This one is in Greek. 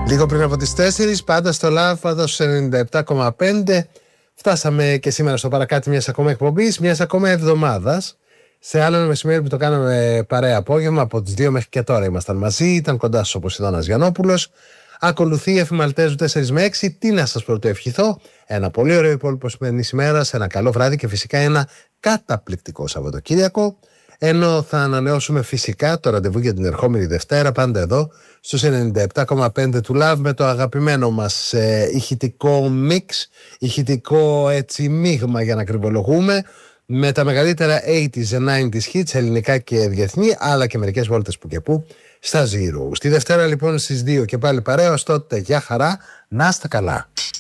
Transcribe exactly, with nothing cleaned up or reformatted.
Λίγο πριν από τις τέσσερις, πάντα στο Love, πάντα στο ενενήντα επτά κόμμα πέντε. Φτάσαμε και σήμερα στο παρακάτω μιας ακόμα εκπομπής, μιας ακόμα εβδομάδας. Σε άλλο ένα μεσημέρι που το κάναμε παρέα απόγευμα, από τις δύο μέχρι και τώρα ήμασταν μαζί. Ήταν κοντά σας ο Ποσειδώνας Γιαννόπουλος. Ακολουθεί η Εφημαλτέζου τέσσερα με έξι. Τι να σας πρωτοευχηθώ? Ένα πολύ ωραίο υπόλοιπο σημερινής ημέρας, ένα καλό βράδυ και φυσικά ένα καταπληκτικό Σαββατοκύριακο. Ενώ θα ανανεώσουμε φυσικά το ραντεβού για την ερχόμενη Δευτέρα, πάντα εδώ στους ενενήντα επτά κόμμα πέντε του Love, με το αγαπημένο μας ε, ηχητικό μίξ, ηχητικό έτσι μείγμα για να κρυβολογούμε, με τα μεγαλύτερα ογδόντα και ενενήντα hits, ελληνικά και διεθνή, αλλά και μερικές βόλτες που και που στα Zero. Στη Δευτέρα λοιπόν στις δύο και πάλι παρέα, ως τότε, γεια χαρά, να είστε καλά.